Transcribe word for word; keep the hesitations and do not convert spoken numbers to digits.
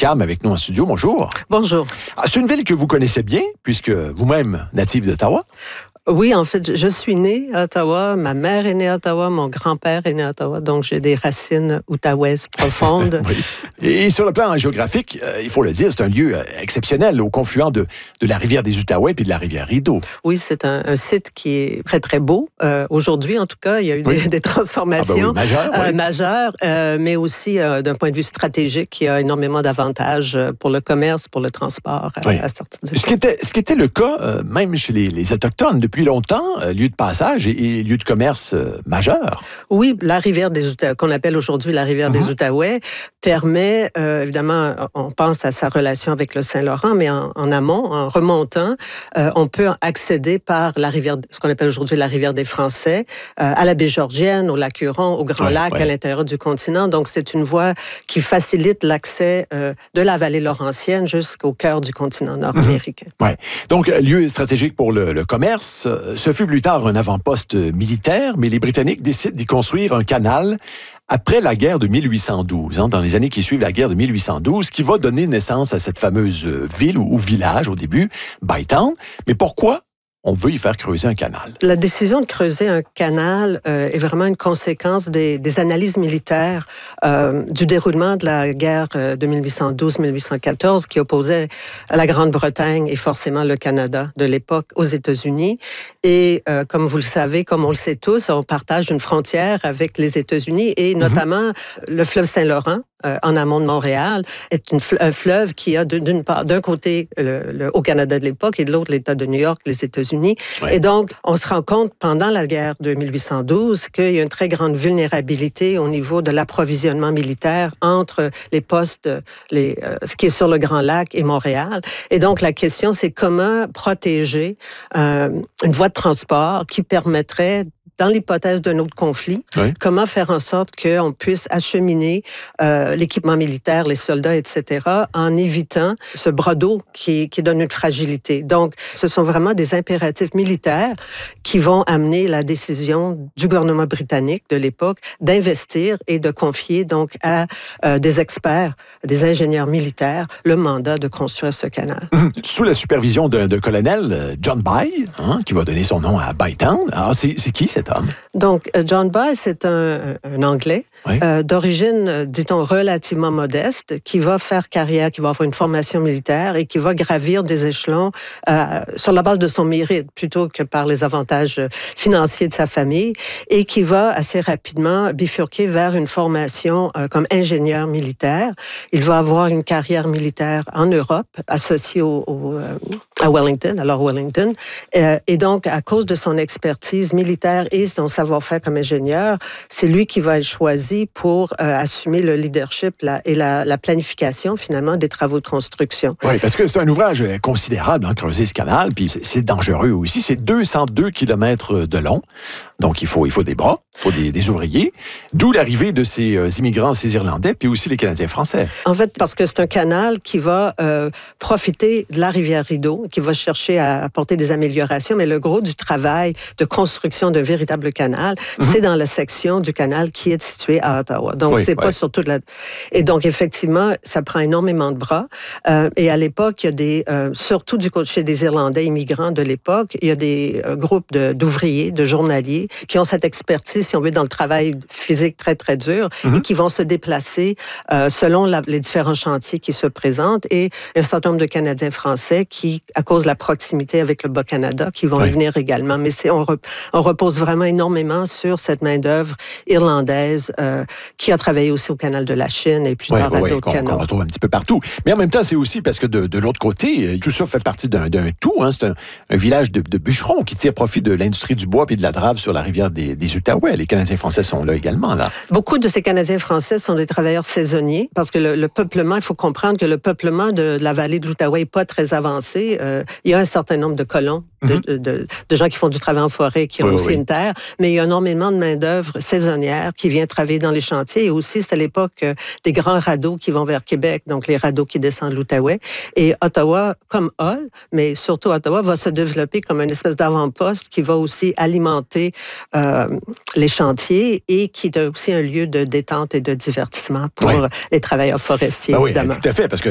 Carme avec nous en studio. Bonjour. Bonjour. Ah, c'est une ville que vous connaissez bien, puisque vous-même native d'Ottawa. Oui, en fait, je suis née à Ottawa. Ma mère est née à Ottawa. Mon grand-père est né à Ottawa. Donc, j'ai des racines outaouaises profondes. Oui. Et sur le plan géographique, euh, il faut le dire, c'est un lieu exceptionnel au confluent de, de la rivière des Outaouais puis de la rivière Rideau. Oui, c'est un, un site qui est très, très beau. Euh, aujourd'hui, en tout cas, il y a eu oui. des, des transformations ah ben oui, majeures, oui. euh, majeures euh, mais aussi euh, d'un point de vue stratégique, il y a énormément d'avantages pour le commerce, pour le transport. À, oui. à ce, qui était, ce qui était le cas, euh, même chez les, les Autochtones, depuis longtemps, euh, lieu de passage et, et lieu de commerce euh, majeur. Oui, la rivière des Outaouais, qu'on appelle aujourd'hui la rivière mm-hmm. des Outaouais, permet, euh, évidemment, on pense à sa relation avec le Saint-Laurent, mais en, en amont, en remontant, euh, on peut accéder par la rivière, ce qu'on appelle aujourd'hui la rivière des Français, euh, à la baie Georgienne, au lac Huron, au Grand ouais, Lac, ouais. à l'intérieur du continent. Donc, c'est une voie qui facilite l'accès euh, de la vallée laurentienne jusqu'au cœur du continent nord-américain. Mm-hmm. Ouais. Donc, lieu stratégique pour le, le commerce. Ce fut plus tard un avant-poste militaire, mais les Britanniques décident d'y construire un canal après la guerre de mille huit cent douze, hein, dans les années qui suivent la guerre de mille huit cent douze, qui va donner naissance à cette fameuse ville ou, ou village au début, Bytown. Mais pourquoi on veut y faire creuser un canal? La décision de creuser un canal euh, est vraiment une conséquence des, des analyses militaires euh, du déroulement de la guerre de mille huit cent douze mille huit cent quatorze qui opposait la Grande-Bretagne et forcément le Canada de l'époque aux États-Unis. Et euh, comme vous le savez, comme on le sait tous, on partage une frontière avec les États-Unis et notamment mm-hmm. le fleuve Saint-Laurent. Euh, en amont de Montréal, est une, un fleuve qui a d'une part, d'un côté le, le, au Canada de l'époque et de l'autre l'État de New York, les États-Unis. Ouais. Et donc, on se rend compte pendant la guerre de mille huit cent douze qu'il y a une très grande vulnérabilité au niveau de l'approvisionnement militaire entre les postes, les, euh, ce qui est sur le Grand Lac et Montréal. Et donc, la question, c'est comment protéger euh, une voie de transport qui permettrait dans l'hypothèse d'un autre conflit, oui. comment faire en sorte qu'on puisse acheminer euh, l'équipement militaire, les soldats, et cetera, en évitant ce bras d'eau qui, qui donne une fragilité. Donc, ce sont vraiment des impératifs militaires qui vont amener la décision du gouvernement britannique de l'époque d'investir et de confier donc à euh, des experts, des ingénieurs militaires, le mandat de construire ce canal. Sous la supervision d'un, d'un colonel, John By, hein, qui va donner son nom à Bytown. Alors, c'est, c'est qui cet homme? Donc, John By, c'est un, un Anglais oui. euh, d'origine, dit-on, relativement modeste, qui va faire carrière, qui va avoir une formation militaire et qui va gravir des échelons euh, sur la base de son mérite plutôt que par les avantages financiers de sa famille et qui va assez rapidement bifurquer vers une formation euh, comme ingénieur militaire. Il va avoir une carrière militaire en Europe, associée au, au, euh, à Wellington, alors Wellington. Euh, et donc, à cause de son expertise militaire et son savoir-faire comme ingénieur, c'est lui qui va être choisi pour euh, assumer le leadership la, et la, la planification, finalement, des travaux de construction. Oui, parce que c'est un ouvrage considérable, hein, creuser ce canal, puis c'est, c'est dangereux aussi. C'est deux cent deux kilomètres de long, donc il faut, il faut des bras, il faut des, des ouvriers, d'où l'arrivée de ces euh, immigrants, ces Irlandais, puis aussi les Canadiens français. En fait, parce que c'est un canal qui va euh, profiter de la rivière Rideau, qui va chercher à apporter des améliorations, mais le gros du travail de construction d'un véritable canal, mm-hmm. c'est dans la section du canal qui est située à Ottawa. Donc, oui, c'est oui. pas sur toute la... Et donc, effectivement, ça prend énormément de bras. Euh, et à l'époque, il y a des... Euh, surtout du côté des Irlandais immigrants de l'époque, il y a des euh, groupes de, d'ouvriers, de journaliers, qui ont cette expertise, si on veut, dans le travail physique très, très dur, mm-hmm. et qui vont se déplacer euh, selon la, les différents chantiers qui se présentent. Et un certain nombre de Canadiens français qui, à cause de la proximité avec le Bas-Canada, qui vont oui. y venir également. Mais c'est, on, re, on repose vraiment énormément sur cette main-d'œuvre irlandaise euh, qui a travaillé aussi au canal de la Chine et plus tard oui, à oui, d'autres qu'on, canaux. qu'on retrouve un petit peu partout. Mais en même temps, c'est aussi parce que de, de l'autre côté, tout ça fait partie d'un, d'un tout. Hein, c'est un, un village de, de bûcherons qui tire profit de l'industrie du bois et de la drave sur la rivière des, des Outaouais. Les Canadiens français sont là également. Là. Beaucoup de ces Canadiens français sont des travailleurs saisonniers parce que le, le peuplement, il faut comprendre que le peuplement de la vallée de l'Outaouais n'est pas très avancé. Euh, il y a un certain nombre de colons, de, mm-hmm. de, de, de gens qui font du travail en forêt, qui ont oui, aussi oui. une terre, mais il y a énormément de main-d'œuvre saisonnière qui vient travailler dans les chantiers. Et aussi, c'est à l'époque euh, des grands radeaux qui vont vers Québec, donc les radeaux qui descendent de l'Outaouais. Et Ottawa, comme Hull, mais surtout Ottawa, va se développer comme une espèce d'avant-poste qui va aussi alimenter euh, les chantiers et qui est aussi un lieu de détente et de divertissement pour oui. les travailleurs forestiers, ben évidemment. Oui, tout à fait, parce que